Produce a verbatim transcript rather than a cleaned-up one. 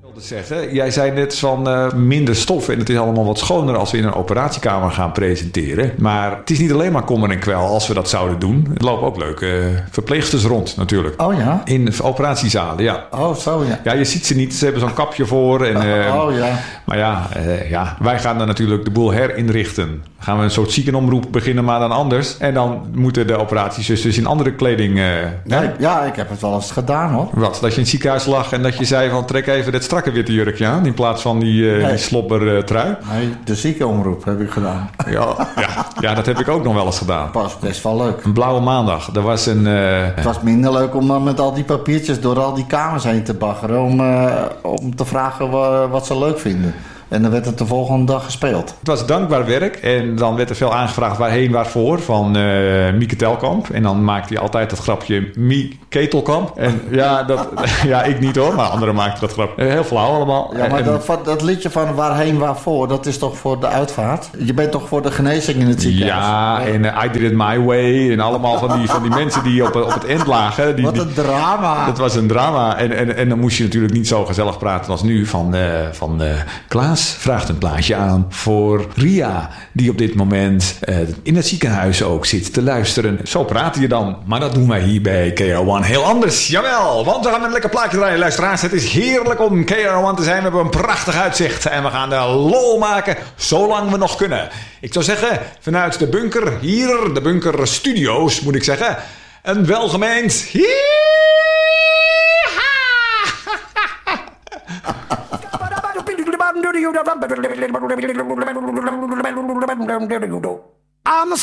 te zeggen. Jij zei net van uh, minder stof en het is allemaal wat schoner als we in een operatiekamer gaan presenteren. Maar het is niet alleen maar kommer en kwel als we dat zouden doen. Er lopen ook leuke uh, verpleegsters rond natuurlijk. Oh ja? In operatiezalen, ja. Oh, zo ja. Ja, je ziet ze niet. Ze hebben zo'n kapje voor. En, uh, oh ja. Maar ja, uh, ja, wij gaan dan natuurlijk de boel herinrichten. Dan gaan we een soort ziekenomroep beginnen, maar dan anders. En dan moeten de operatiezusters in andere kleding... Uh, nee, ja, ik heb het wel eens gedaan hoor. Wat? Dat je in het ziekenhuis lag en dat je zei van trek even dit strakke witte jurkje aan in plaats van die, uh, nee. die slobber uh, trui? Nee, de ziekenomroep heb ik gedaan. Ja, ja, ja, dat heb ik ook nog wel eens gedaan. Dat was best wel leuk. Een blauwe maandag. Er was een... Uh, het was minder leuk om dan met al die papiertjes door al die kamers heen te baggeren om, uh, om te vragen wa- wat ze leuk vinden. En dan werd het de volgende dag gespeeld. Het was dankbaar werk. En dan werd er veel aangevraagd waarheen, waarvoor. Van uh, Mieke Telkamp. En dan maakte hij altijd dat grapje Mie Ketelkamp. En ja, dat, ja, ik niet hoor. Maar anderen maakten dat grapje. Heel flauw allemaal. Ja, maar en, dat, dat liedje van waarheen, waarvoor, dat is toch voor de uitvaart? Je bent toch voor de genezing in het ziekenhuis? Ja, en uh, I did it my way. En allemaal van die, van die mensen die op, op het eind lagen. Die, Wat een drama. Dat was een drama. En, en, en dan moest je natuurlijk niet zo gezellig praten als nu. Van, uh, van uh, Klaas vraagt een plaatje aan voor Ria, die op dit moment uh, in het ziekenhuis ook zit te luisteren. Zo praten je dan. Maar dat doen wij hier bij K R one heel anders. Jawel, want we gaan met een lekker plaatje draaien, luisteraars. Het is heerlijk om K R one te zijn. We hebben een prachtig uitzicht en we gaan de lol maken zolang we nog kunnen. Ik zou zeggen, vanuit de bunker hier, de bunker studio's moet ik zeggen, een welgemeend I'm